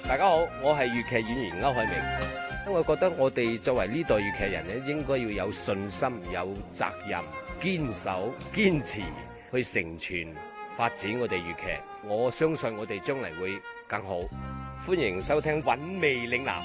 大家好，我係粵劇演員歐海明。我覺得我哋作為呢代粵劇人咧，應該要有信心、有責任、堅守、堅持去成全發展我哋粵劇。我相信我哋將來會更好。歡迎收聽《韻味嶺南》。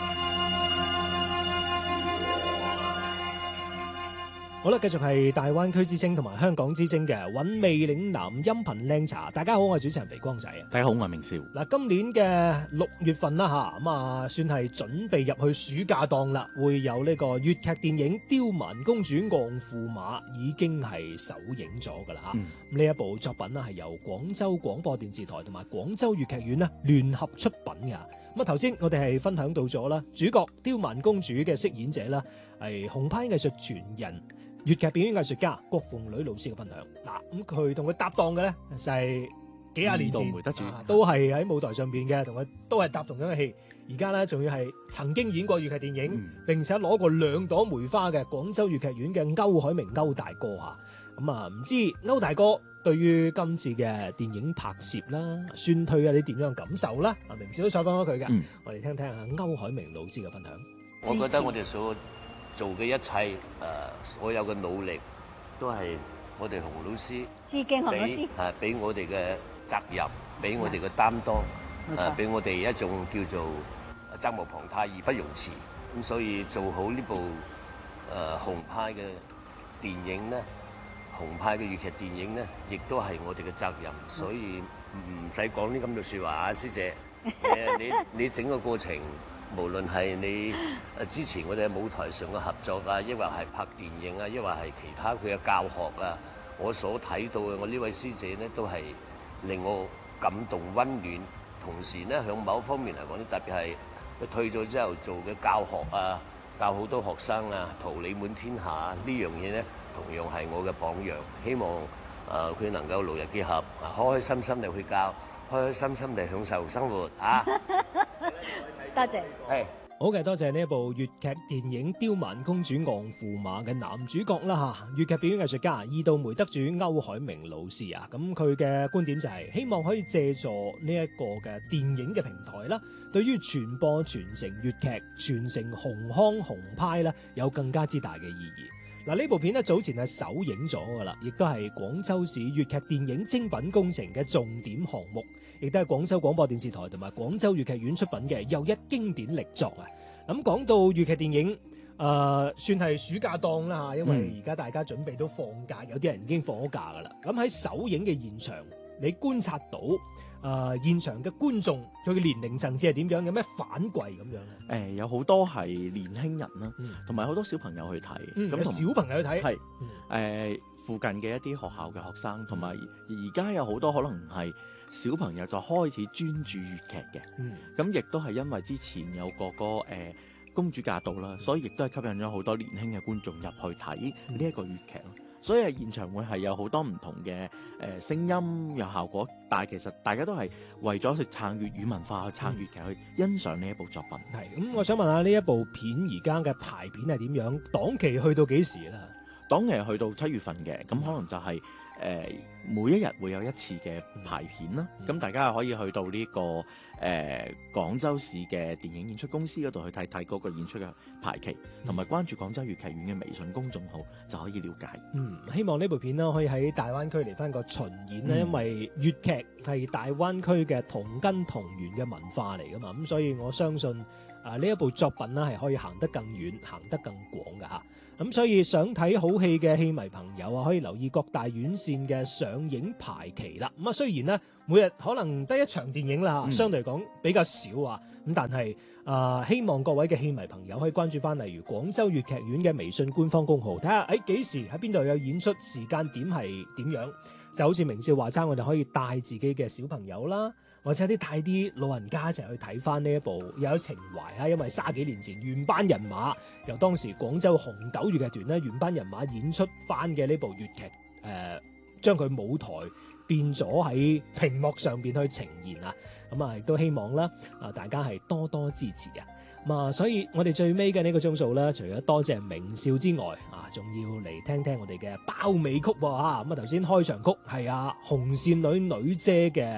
好啦，繼續係大灣區之聲同埋香港之聲嘅韻味嶺南音頻靚茶。大家好，我係主持人肥光仔啊。 大家好，我係明少。 嗱，今年嘅6月份啦吓，咁啊算係準備入去暑假檔啦，會有呢個粵劇電影《刁蠻公主昂駙馬》已經係首映咗噶啦吓。呢一部作品呢係由廣州廣播電視台同埋廣州粵劇院呢聯合出品嘅。咁啊頭先我哋係分享到咗啦，主角刁蠻公主嘅飾演者啦係紅派藝術傳人、粵劇表演藝術家郭鳳女老師嘅分享。嗱，咁佢同佢搭檔嘅咧就係幾廿年前梅德柱都係喺舞台上邊嘅，同佢都係搭同樣嘅戲。而家咧仲要係曾經演過粵劇電影，並且攞過2朵梅花嘅廣州粵劇院嘅歐海明歐大哥啊。咁啊，唔知歐大哥對於今次嘅電影拍攝啦、宣推啊，你點樣感受啦？啊，明少都採訪咗佢嘅，我哋聽聽下歐海明老師嘅分享。 我覺得我哋所做嘅一切，所有嘅努力，都係我哋洪老師致敬洪老師， 俾我哋嘅責任，俾我哋嘅擔當，俾我哋一種叫做責無旁貸、義不容辭。咁所以做好呢部紅派嘅電影咧，紅派嘅粵劇電影咧，亦都係我哋嘅責任。所以唔使講啲咁嘅説話啊，師姐，你整個過程。無論係你之前我哋喺舞台上嘅合作啊，抑或係拍電影啊，抑或係其他佢嘅教學啊，我所睇到嘅我呢位師姐呢，都係令我感動溫暖。同時呢，向某方面嚟講，特別係佢退咗之後做嘅教學啊，教好多學生啊，桃李滿天下啊，呢樣嘢呢，同樣係我嘅榜樣。希望佢能夠勞逸結合，開開心心地去教，開開心心地享受生活啊！ 多謝。 係好嘅，多謝呢一部粵劇電影《刁蠻公主昂駙馬》嘅男主角啦吓，粵劇表演藝術家二道梅德主歐海明老師啊。咁佢嘅觀點就係希望可以借助呢一個嘅電影嘅平台啦，對於傳播傳承粵劇、傳承紅腔紅派啦，有更加之大嘅意義。嗱，呢部片咧早前係首映咗噶啦，亦都係廣州市粵劇電影精品工程嘅重點項目，亦都係廣州廣播電視台同埋廣州粵劇院出品嘅又一經典力作啊！咁講到粵劇電影，算係暑假檔啦嚇，因為而家大家準備都放假，有啲人已經放咗假噶啦。咁喺首映嘅現場，你觀察到現場嘅觀眾佢嘅年齡層次係點樣？有咩反饋咁樣咧？ 有好多係年輕人啦，同埋好多小朋友去睇。 咁有小朋友去睇， 係附近嘅一啲學校嘅學生，同埋而家有好多可能係小朋友就開始專注粵劇嘅。咁亦都係因為之前有個公主駕到啦，所以亦都係吸引咗好多年輕嘅觀眾入去睇呢一個粵劇咯。所以現場會係有好多唔同嘅聲音有效果，但係其實大家都係為咗去撐粵語文化、去撐粵劇、去欣賞呢一部作品。 係咁，我想問下呢一部片而家嘅排片係點樣？檔期去到幾時啦？ 檔期去到7月份嘅，咁可能就係每一日會有一次嘅排片啦。咁大家可以去到呢個廣州市嘅電影演出公司嗰度去睇睇嗰個演出嘅排期，同埋關注廣州粵劇院嘅微信公眾號就可以了解。 希望呢部片呢可以喺大灣區嚟翻個巡演啦，因為粵劇係大灣區嘅同根同源嘅文化嚟噶嘛，咁所以我相信呢一部作品呢係可以行得更遠、行得更廣噶吓。咁所以想睇好戲嘅戲迷朋友啊，可以留意各大院線嘅上映排期啦。咁雖然呢每日可能得一場電影啦，相對嚟講比較少啊。咁但係希望各位嘅戲迷朋友可以關注翻，例如廣州粵劇院嘅微信官方公號，睇下幾時喺邊度有演出，時間點係點樣。就好似明少話齋，我哋可以帶自己嘅小朋友啦，或者帶啲老人家一齊去睇翻呢一部有情懷啊！因為30幾年前原班人馬由當時廣州紅豆粵劇團咧原班人馬演出翻嘅呢部粵劇，將佢舞台變咗喺屏幕上邊去呈現啊！咁亦都希望啦大家係多多支持啊！所以我哋最尾嘅呢個鐘數咧，除咗多謝明少之外，仲要嚟聽聽我哋嘅包尾曲喎嚇。咁頭先開場曲係紅線女女姐嘅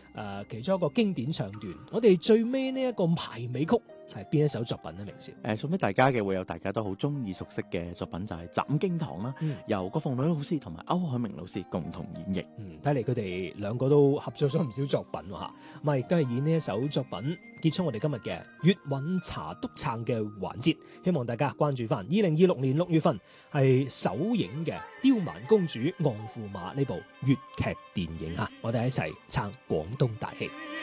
其中一個經典唱段。我哋最尾呢一個埋尾曲係邊一首作品呢？明少送俾大家嘅會有大家都好中意熟悉嘅作品，就係《斬經堂》啦，由郭鳳女老師同埋歐海明老師共同演繹。 睇嚟佢哋兩個都合作咗唔少作品嚇。咁啊，亦都係以呢一首作品結束我哋今日嘅粵韻茶篤撐嘅環節。希望大家關注翻2026年6月份係首映嘅《刁蠻公主愛駙馬》呢部粵劇電影嚇。我哋一齊撐廣東大戲。